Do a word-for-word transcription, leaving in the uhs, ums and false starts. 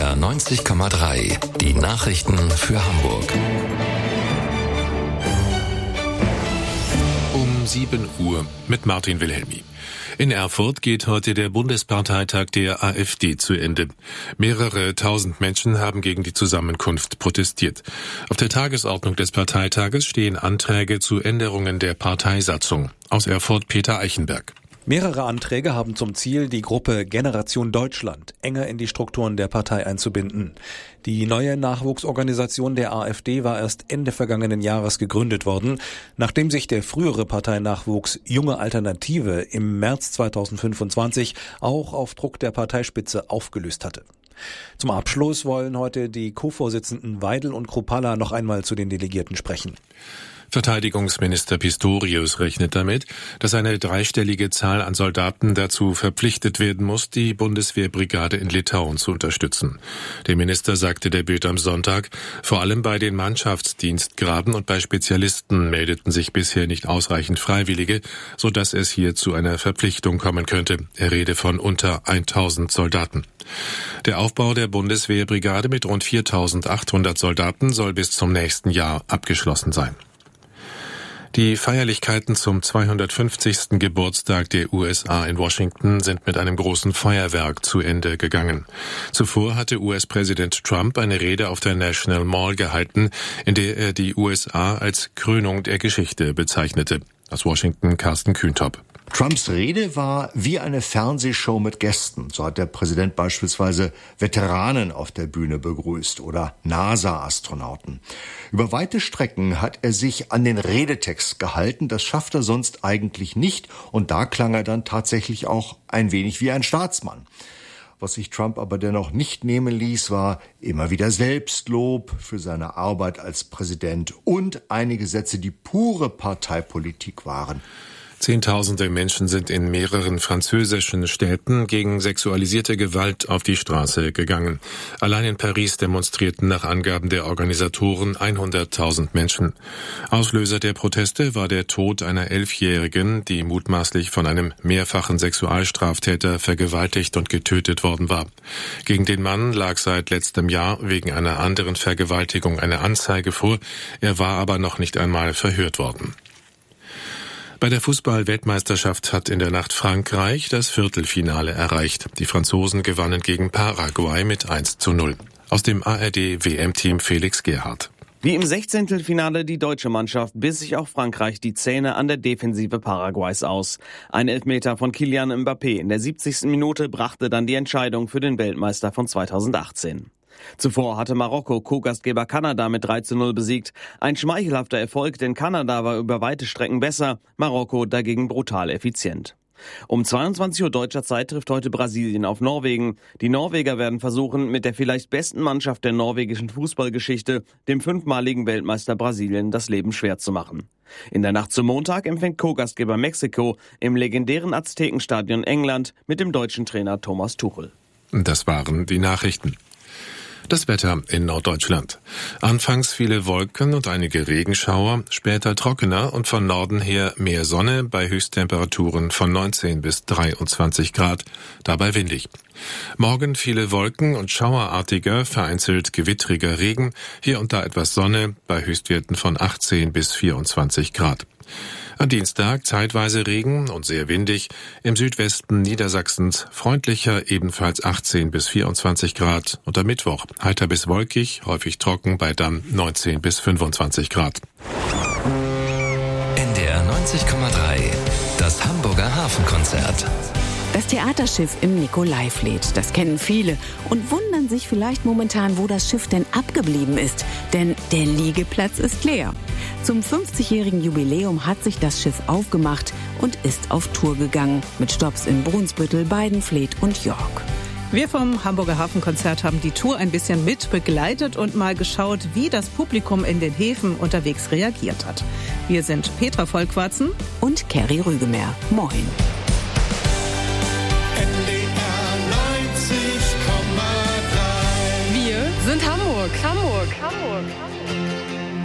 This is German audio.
R neunzig Komma drei. Die Nachrichten für Hamburg. Um sieben Uhr mit Martin Wilhelmi. In Erfurt geht heute der Bundesparteitag der AfD zu Ende. Mehrere tausend Menschen haben gegen die Zusammenkunft protestiert. Auf der Tagesordnung des Parteitages stehen Anträge zu Änderungen der Parteisatzung. Aus Erfurt Peter Eichenberg. Mehrere Anträge haben zum Ziel, die Gruppe Generation Deutschland enger in die Strukturen der Partei einzubinden. Die neue Nachwuchsorganisation der AfD war erst Ende vergangenen Jahres gegründet worden, nachdem sich der frühere Parteinachwuchs Junge Alternative im März zweitausendfünfundzwanzig auch auf Druck der Parteispitze aufgelöst hatte. Zum Abschluss wollen heute die Co-Vorsitzenden Weidel und Kruppalla noch einmal zu den Delegierten sprechen. Verteidigungsminister Pistorius rechnet damit, dass eine dreistellige Zahl an Soldaten dazu verpflichtet werden muss, die Bundeswehrbrigade in Litauen zu unterstützen. Der Minister sagte der Bild am Sonntag, vor allem bei den Mannschaftsdienstgraden und bei Spezialisten meldeten sich bisher nicht ausreichend Freiwillige, sodass es hier zu einer Verpflichtung kommen könnte. Er rede von unter tausend Soldaten. Der Aufbau der Bundeswehrbrigade mit rund viertausendachthundert Soldaten soll bis zum nächsten Jahr abgeschlossen sein. Die Feierlichkeiten zum zweihundertfünfzigsten Geburtstag der U S A in Washington sind mit einem großen Feuerwerk zu Ende gegangen. Zuvor hatte U S-Präsident Trump eine Rede auf der National Mall gehalten, in der er die U S A als Krönung der Geschichte bezeichnete. Aus Washington Carsten Kühntop. Trumps Rede war wie eine Fernsehshow mit Gästen. So hat der Präsident beispielsweise Veteranen auf der Bühne begrüßt oder NASA-Astronauten. Über weite Strecken hat er sich an den Redetext gehalten. Das schafft er sonst eigentlich nicht. Und da klang er dann tatsächlich auch ein wenig wie ein Staatsmann. Was sich Trump aber dennoch nicht nehmen ließ, war immer wieder Selbstlob für seine Arbeit als Präsident und einige Sätze, die pure Parteipolitik waren. Zehntausende Menschen sind in mehreren französischen Städten gegen sexualisierte Gewalt auf die Straße gegangen. Allein in Paris demonstrierten nach Angaben der Organisatoren hunderttausend Menschen. Auslöser der Proteste war der Tod einer Elfjährigen, die mutmaßlich von einem mehrfachen Sexualstraftäter vergewaltigt und getötet worden war. Gegen den Mann lag seit letztem Jahr wegen einer anderen Vergewaltigung eine Anzeige vor. Er war aber noch nicht einmal verhört worden. Bei der Fußball-Weltmeisterschaft hat in der Nacht Frankreich das Viertelfinale erreicht. Die Franzosen gewannen gegen Paraguay mit eins zu null. Aus dem A R D-W M-Team Felix Gerhardt. Wie im Sechzehntelfinale die deutsche Mannschaft biss sich auch Frankreich die Zähne an der Defensive Paraguays aus. Ein Elfmeter von Kylian Mbappé in der siebzigsten Minute brachte dann die Entscheidung für den Weltmeister von zweitausendachtzehn. Zuvor hatte Marokko Co-Gastgeber Kanada mit drei zu null besiegt. Ein schmeichelhafter Erfolg, denn Kanada war über weite Strecken besser, Marokko dagegen brutal effizient. Um zweiundzwanzig Uhr deutscher Zeit trifft heute Brasilien auf Norwegen. Die Norweger werden versuchen, mit der vielleicht besten Mannschaft der norwegischen Fußballgeschichte, dem fünfmaligen Weltmeister Brasilien, das Leben schwer zu machen. In der Nacht zum Montag empfängt Co-Gastgeber Mexiko im legendären Aztekenstadion England mit dem deutschen Trainer Thomas Tuchel. Das waren die Nachrichten. Das Wetter in Norddeutschland. Anfangs viele Wolken und einige Regenschauer, später trockener und von Norden her mehr Sonne bei Höchsttemperaturen von neunzehn bis dreiundzwanzig Grad, dabei windig. Morgen viele Wolken und schauerartiger, vereinzelt gewittriger Regen, hier und da etwas Sonne bei Höchstwerten von achtzehn bis vierundzwanzig Grad. Am Dienstag zeitweise Regen und sehr windig, im Südwesten Niedersachsens freundlicher, ebenfalls achtzehn bis vierundzwanzig Grad und am Mittwoch heiter bis wolkig, häufig trocken bei dann neunzehn bis fünfundzwanzig Grad. N D R neunzig Komma drei, das Hamburger Hafenkonzert. Das Theaterschiff im Nikolaivlied, das kennen viele und wundern sich vielleicht momentan, wo das Schiff denn abgeblieben ist, denn der Liegeplatz ist leer. Zum fünfzigjährigen Jubiläum hat sich das Schiff aufgemacht und ist auf Tour gegangen, mit Stopps in Brunsbüttel, Weidenfleet und York. Wir vom Hamburger Hafenkonzert haben die Tour ein bisschen mit begleitet und mal geschaut, wie das Publikum in den Häfen unterwegs reagiert hat. Wir sind Petra Vollquarzen und Kerry Rügemeer. Moin. Wir sind Hamburg. Hamburg. Hamburg.